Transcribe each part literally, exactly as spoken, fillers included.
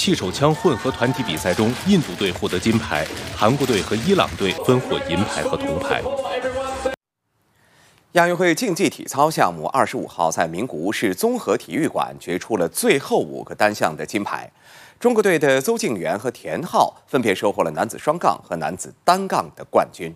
气手枪混合团体比赛中，印度队获得金牌，韩国队和伊朗队分获银牌和铜牌。 亚运会竞技体操项目二十五号在名古屋市综合体育馆决出了最后五个单项的金牌。中国队的邹敬园和田浩分别收获了男子双杠和男子单杠的冠军。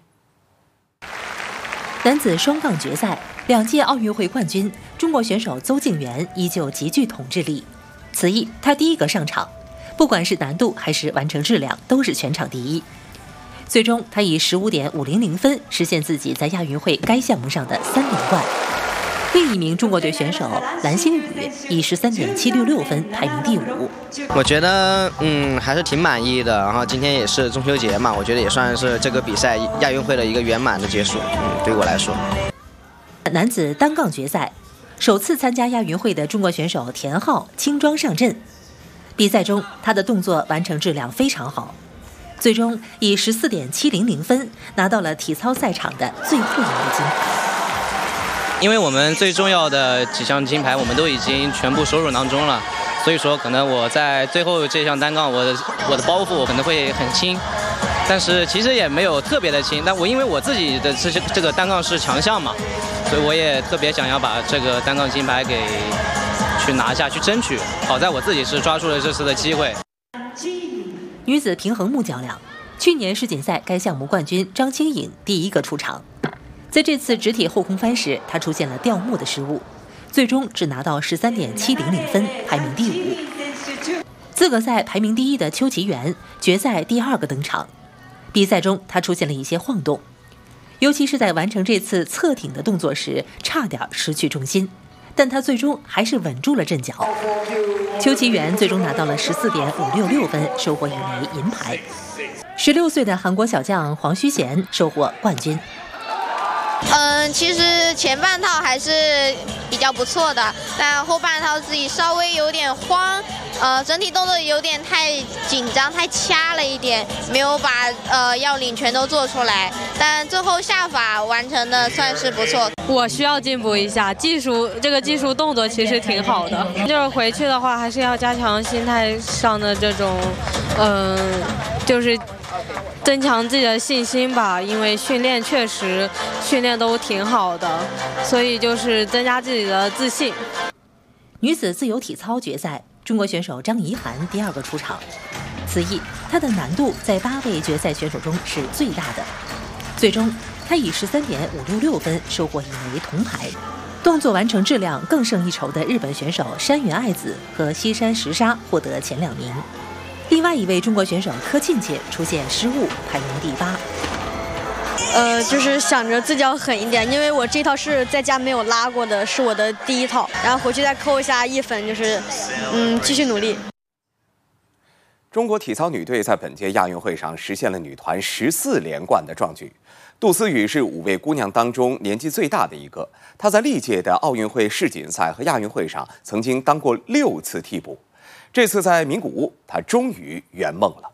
男子双杠决赛，两届奥运会冠军中国选手邹敬园依旧极具统治力。此役他第一个上场，不管是难度还是完成质量，都是全场第一。最终，他以十五点五零零分实现自己在亚运会该项目上的三连冠。另一名中国队选手蓝星宇以十三点七六六分排名第五。 我觉得，嗯，还是挺满意的。然后今天也是中秋节嘛，我觉得也算是这个比赛亚运会的一个圆满的结束。嗯，对我来说。 男子单杠决赛，首次参加亚运会的中国选手田浩轻装上阵。比赛中，他的动作完成质量非常好。最终以十四点七零零分拿到了体操赛场的最后一枚金牌。 因为我们最重要的几项金牌我们都已经全部收入囊中了，所以说可能我在最后这项单杠我的我的包袱可能会很轻，但是其实也没有特别的轻。但我因为我自己的这这个单杠是强项嘛，所以我也特别想要把这个单杠金牌给去拿下去争取。好在我自己是抓住了这次的机会。 女子平衡木较量，去年世锦赛该项目冠军张清颖第一个出场，在这次直体后空翻时，她出现了吊木的失误，最终只拿到十三点七零零分，排名第五。资格赛排名第一的邱其元决赛第二个登场，比赛中她出现了一些晃动，尤其是在完成这次侧挺的动作时，差点失去重心。但他最终还是稳住了阵脚。邱其元最终拿到了十四点五六六分，收获一枚银牌。十六岁的韩国小将黄虚贤收获冠军。 嗯，其实前半套还是比较不错的，但后半套自己稍微有点慌，呃，整体动作有点太紧张、太掐了一点，没有把呃要领全都做出来。但最后下法完成的算是不错。 我需要进步一下，技术这个技术动作其实挺好的，就是回去的话还是要加强心态上的这种，嗯、呃，就是增强自己的信心吧。因为训练确实训练都挺好的，所以就是增加自己的自信。 女子自由体操决赛，中国选手张怡涵第二个出场。此役她的难度在八位决赛选手中是最大的，最终她以十三点五六六分收获一枚铜牌。动作完成质量更胜一筹的日本选手山原爱子和西山实沙获得前两名。另外一位中国选手柯庆姐出现失误，排名第八。 呃，就是想着自己要狠一点，因为我这套是在家没有拉过的，是我的第一套，然后回去再扣一下一分，就是嗯，继续努力。 中国体操女队在本届亚运会上实现了女团十四连冠的壮举。杜思雨是五位姑娘当中年纪最大的一个，她在历届的奥运会、世锦赛和亚运会上曾经当过六次替补。这次在名古屋，她终于圆梦了。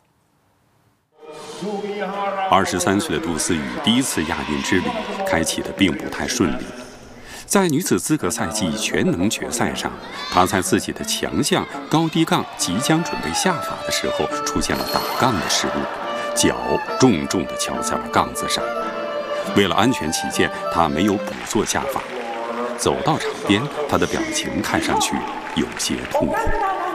二十三岁的杜思雨第一次亚运之旅开启的并不太顺利，在女子资格赛季全能决赛上，她在自己的强项高低杠即将准备下法的时候，出现了打杠的失误，脚重重地敲在了杠子上。为了安全起见，她没有补做下法。走到场边，她的表情看上去有些痛苦。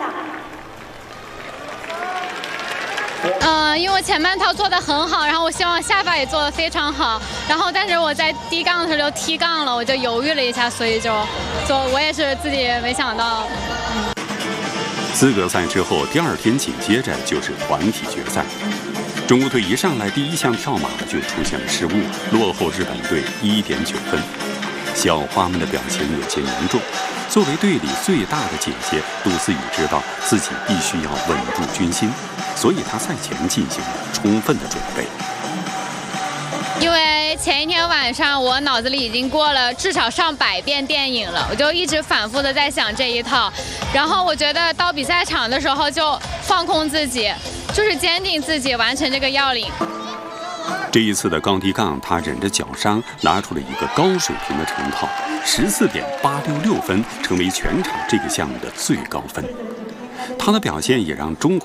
嗯、呃，因为我前半套做得很好，然后我希望下法也做得非常好，然后但是我在低杠的时候就踢杠了，我就犹豫了一下，所以就就我也是自己没想到。嗯、 资格赛之后，第二天紧接着就是团体决赛。中国队一上来第一项跳马就出现了失误，落后日本队一点九分。小花们的表情有些凝重。作为队里最大的姐姐，杜思雨知道自己必须要稳住军心，所以她赛前进行了充分的准备。 因为前一天晚上我脑子里已经过了至少上百遍电影了，我就一直反复的在想这一套，然后我觉得到比赛场的时候就放空自己，就是坚定自己完成这个要领。 这一次的高低杠，他忍着脚伤拿出了一个高水平的成套，十四点八六六分，成为全场这个项目的最高分。他的表现也让中国